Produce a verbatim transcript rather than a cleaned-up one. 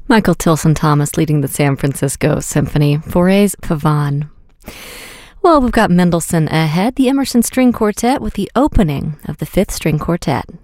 Michael Tilson Thomas leading the San Francisco Symphony, Fauré's Pavane. Well, we've got Mendelssohn ahead, the Emerson String Quartet with the opening of the Fifth String Quartet.